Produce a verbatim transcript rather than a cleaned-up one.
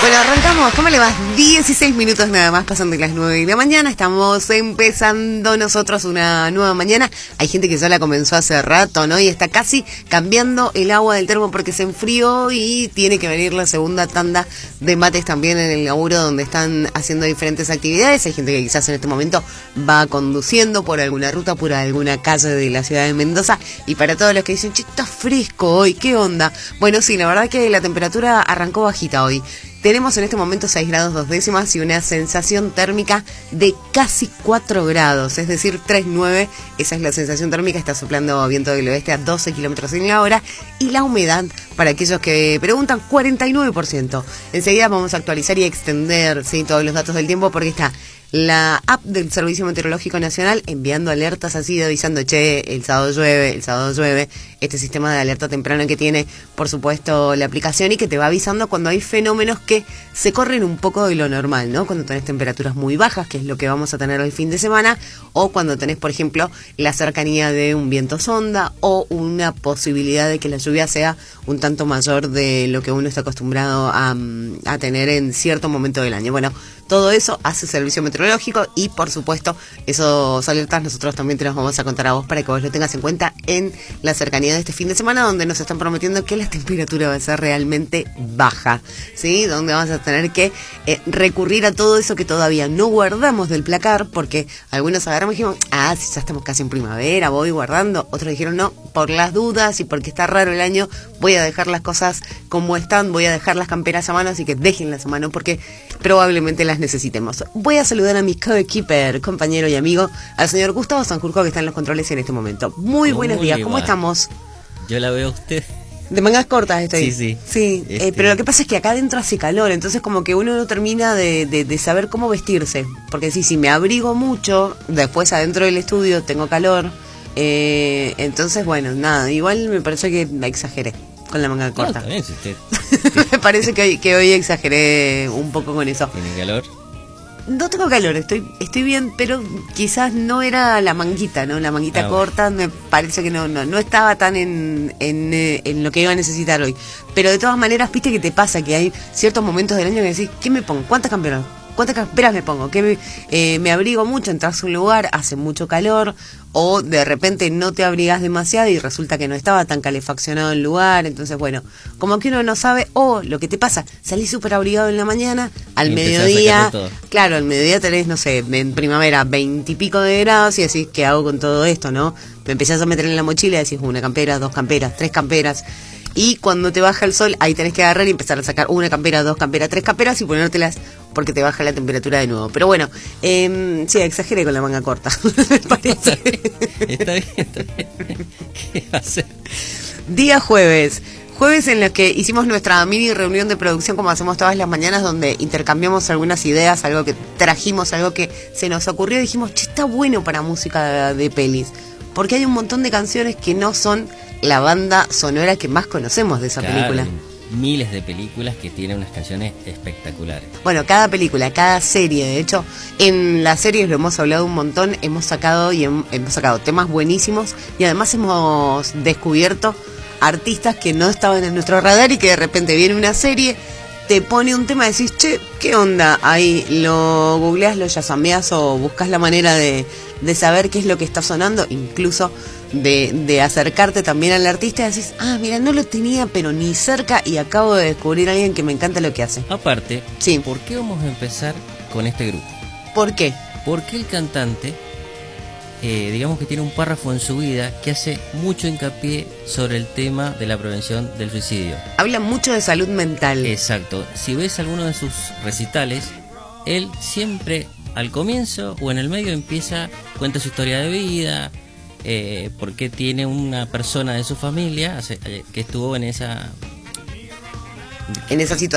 Bueno, arrancamos. ¿Cómo le vas? dieciséis minutos nada más, pasando las nueve de la mañana. Estamos empezando nosotros una nueva mañana. Hay gente que ya la comenzó hace rato, ¿no? Y está casi cambiando el agua del termo porque se enfrió y tiene que venir la segunda tanda de mates también en el laburo donde están haciendo diferentes actividades. Hay gente que quizás en este momento va conduciendo por alguna ruta, por alguna calle de la ciudad de Mendoza. Y para todos los que dicen, che, está fresco hoy, ¿qué onda? Bueno, sí, la verdad que la temperatura arrancó bajita hoy. Tenemos en este momento seis grados dos décimas y una sensación térmica de casi cuatro grados, es decir, tres punto nueve. Esa es la sensación térmica, está soplando viento del oeste a doce kilómetros en la hora. Y la humedad, para aquellos que preguntan, cuarenta y nueve por ciento. Enseguida vamos a actualizar y extender, ¿sí?, todos los datos del tiempo, porque está la app del Servicio Meteorológico Nacional enviando alertas así, avisando, che, el sábado llueve, el sábado llueve. Este sistema de alerta temprana que tiene, por supuesto, la aplicación y que te va avisando cuando hay fenómenos que se corren un poco de lo normal, ¿no? Cuando tenés temperaturas muy bajas, que es lo que vamos a tener el fin de semana, o cuando tenés, por ejemplo, la cercanía de un viento sonda o una posibilidad de que la lluvia sea un tanto mayor de lo que uno está acostumbrado a, a tener en cierto momento del año. Bueno, todo eso hace el Servicio Meteorológico y, por supuesto, esos alertas nosotros también te los vamos a contar a vos para que vos lo tengas en cuenta en la cercanía de este fin de semana, donde nos están prometiendo que la temperatura va a ser realmente baja, ¿sí? Donde vamos a tener que eh, recurrir a todo eso que todavía no guardamos del placar, porque algunos agarramos y dijimos, ah, si ya estamos casi en primavera, voy guardando. Otros dijeron, no, por las dudas y porque está raro el año, voy a dejar las cosas como están, voy a dejar las camperas a mano, así que déjenlas a mano porque probablemente las necesitemos. Voy a saludar a mi coequiper, compañero y amigo, al señor Gustavo Sanjurjo, que está en los controles en este momento. Muy buenos Muy días, ¿cómo igual. estamos? Yo la veo a usted. De mangas cortas estoy. Sí, sí. Sí, Este... eh, pero lo que pasa es que acá adentro hace calor, entonces como que uno no termina de, de, de saber cómo vestirse. Porque sí, si me abrigo mucho, después adentro del estudio tengo calor. Eh, entonces, bueno, nada, igual me parece que la exageré con la manga corta. No, está bien, si usted Me parece que hoy, que hoy exageré un poco con eso. tiene calor. No tengo calor, estoy estoy bien, pero quizás no era la manguita, ¿no? La manguita Ah, corta, me parece que no no, no estaba tan en, en, eh, en lo que iba a necesitar hoy. Pero de todas maneras, viste que te pasa que hay ciertos momentos del año que decís, ¿qué me pongo? ¿Cuántas camperas? ¿Cuántas camperas me pongo? Que me, eh, me abrigo mucho, entras a un lugar, hace mucho calor, o de repente no te abrigas demasiado y resulta que no estaba tan calefaccionado el lugar. Entonces, bueno, como que uno no sabe, o lo que te pasa, salís súper abrigado en la mañana, al Y empezás a mediodía, sacarte todo. claro, al mediodía tenés, no sé, en primavera veintipico de grados y decís, ¿qué hago con todo esto, no? Me empezás a meter en la mochila y decís, una campera, dos camperas, tres camperas. Y cuando te baja el sol, ahí tenés que agarrar y empezar a sacar una campera, dos camperas, tres camperas y ponértelas porque te baja la temperatura de nuevo. Pero bueno, eh, sí, exageré con la manga corta, me parece. Está bien, está bien. ¿Qué va a hacer? Día jueves. Jueves en los que hicimos nuestra mini reunión de producción como hacemos todas las mañanas, donde intercambiamos algunas ideas, algo que trajimos, algo que se nos ocurrió y dijimos, che, está bueno para música de, de pelis. Porque hay un montón de canciones que no son la banda sonora que más conocemos de esa Claro, película. miles de películas que tienen unas canciones espectaculares. Bueno, cada película, cada serie, de hecho, en las series lo hemos hablado un montón, hemos sacado y hem- hemos sacado temas buenísimos y además hemos descubierto artistas que no estaban en nuestro radar y que de repente viene una serie, te pone un tema y decís, che, ¿qué onda? Ahí lo googleás, lo yazameás o buscas la manera de, de saber qué es lo que está sonando, incluso de, de acercarte también al artista y decís, ah, mira, no lo tenía pero ni cerca y acabo de descubrir a alguien que me encanta lo que hace. Aparte, Sí. ¿por qué vamos a empezar con este grupo? ¿Por qué? Porque el cantante, eh, digamos que tiene un párrafo en su vida que hace mucho hincapié sobre el tema de la prevención del suicidio. Habla mucho de salud mental. Exacto. Si ves alguno de sus recitales, él siempre al comienzo o en el medio empieza, cuenta su historia de vida, eh, por qué tiene una persona de su familia hace- eh, que estuvo en esa En esa situación.